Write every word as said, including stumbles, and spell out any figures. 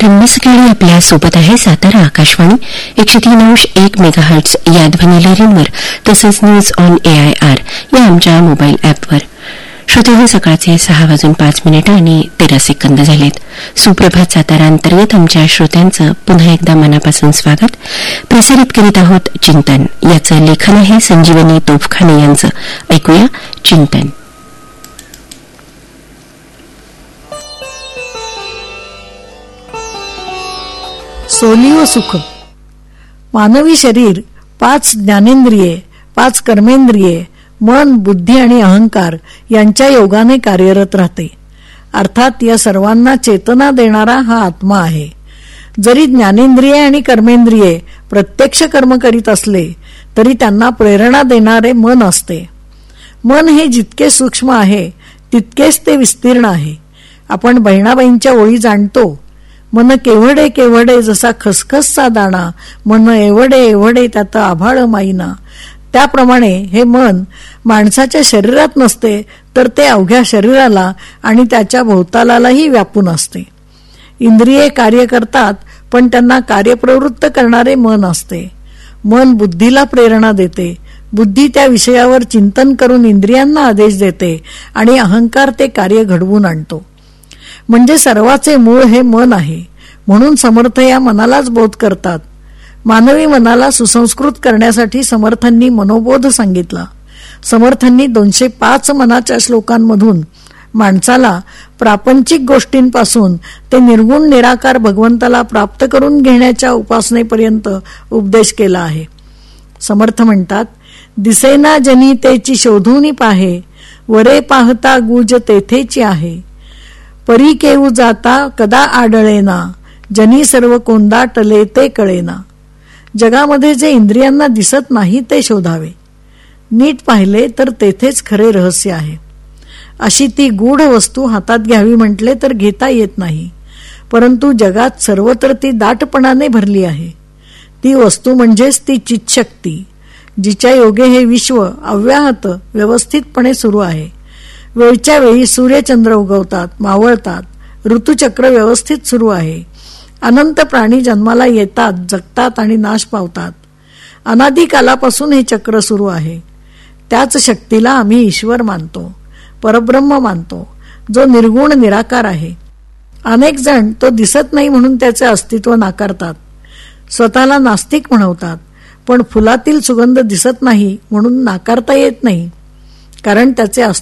रंगसकाळी आपल्या सोबत आहे सातारा आकाशवाणी एकशे तीन अंश एक मेगाहर्ट्झ या ध्वनिलहरींवर तसंच न्यूज ऑन एआयआर या आमच्या मोबाईल ॲपवर. श्रोते, सकाळचे सहा वाजून पाच मिनिटं आणि तेरा सेकंद झालेत. सुप्रभात सातारा अंतर्गत आमच्या श्रोत्यांचं पुन्हा एकदा मनापासून स्वागत. प्रसारित करीत आहोत चिंतन. याचं लेखन आहे संजीवनी तोफखाने यांचं. ऐकूया चिंतन. सोली व सुख. मानवी शरीर पाच ज्ञानेंद्रिये, पाच कर्मेंद्रिये, मन, बुद्धी आणि अहंकार यांच्या योगाने कार्यरत राहते. अर्थात या सर्वांना चेतना देणारा हा आत्मा आहे. जरी ज्ञानेंद्रिये आणि कर्मेंद्रिये प्रत्यक्ष कर्म करीत असले तरी त्यांना प्रेरणा देणारे मन असते. मन हे जितके सूक्ष्म आहे तितकेच ते विस्तीर्ण आहे. आपण बहिणाबाईंच्या ओळी जाणतो, मन केवढे केवढे जसा खसखसचा दाणा, मन एवढे एवढे त्यात आभाळ माईना. त्याप्रमाणे हे मन माणसाच्या शरीरात नसते तर ते अवघ्या शरीराला आणि त्याच्या भोवतालाही व्यापून असते. इंद्रिये कार्य करतात पण त्यांना कार्यप्रवृत्त करणारे मन असते. मन बुद्धीला प्रेरणा देते. बुद्धी त्या विषयावर चिंतन करून इंद्रियांना आदेश देते आणि अहंकार ते कार्य घडवून आणतो. म्हणजे सर्वाचे मूळ हे मन आहे. म्हणून समर्थ या मनालाच बोध करतात. मानवी मनाला सुसंस्कृत करण्यासाठी समर्थांनी मनोबोध सांगितला. समर्थांनी दोनशे पाच मनाच्या श्लोकांमधून माणसाला प्रापंचिक गोष्टींपासून ते निर्गुण निराकार भगवंताला प्राप्त करून घेण्याच्या उपासनेपर्यंत उपदेश केला आहे. समर्थ म्हणतात, दिसेना जनी तेची शोधूनी पाहे, वरे पाहता गुज तेथेची आहे. परी केऊ जाता कदा आढळेना, जनी सर्व कोंदाटले ते कळेना. जगामध्ये जे इंद्रियांना दिसत नाही ते शोधावे. नीट पाहिले तर तेथेच खरे रहस्य आहे. अशी ती गूढ वस्तू हातात घ्यावी म्हटले तर घेता येत नाही. परंतु जगात सर्वत्र ती दाटपणाने भरली आहे. ती वस्तू म्हणजेच ती चित्शक्ती, जिच्या योगे हे विश्व अव्याहत व्यवस्थितपणे सुरू आहे. वेळच्या वेळी सूर्यचंद्र उगवतात, मावळतात. ऋतुचक्र व्यवस्थित सुरू आहे. अनंत प्राणी जन्माला येतात, जगतात आणि नाश पावतात. अनादी कालापासून हे चक्र सुरू आहे. त्याच शक्तीला आम्ही ईश्वर मानतो, परब्रह्म मानतो, जो निर्गुण निराकार आहे. अनेक जण तो दिसत नाही म्हणून त्याचे अस्तित्व नाकारतात. स्वतःला नास्तिक म्हणवतात. पण फुलातील सुगंध दिसत नाही म्हणून नाकारता येत नाही, कारण त्याचे अस्तित्व